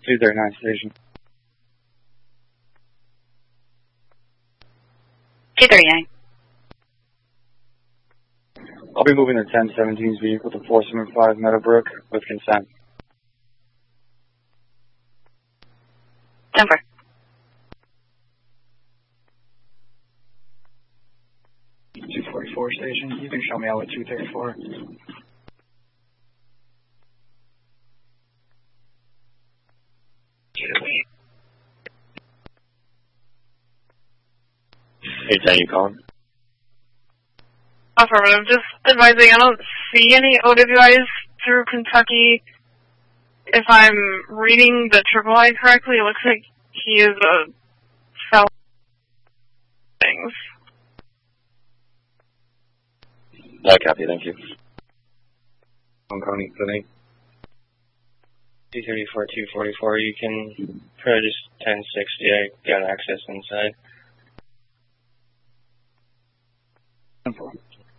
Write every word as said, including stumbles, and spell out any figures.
two thirty-nine station. two thirty-nine. I'll be moving the ten seventeen's vehicle to four seven five Meadowbrook with consent. Denver. two forty-four station. You can show me out at two thirty-four. Hey, ten, you calling? Affirmative. Just advising, I don't see any O W Is through Kentucky. If I'm reading the triple I correctly, it looks like he is a felon. Things. I copy, thank you. I'm calling today. two thirty-four, two forty-four. You can probably just ten sixty. I got access inside.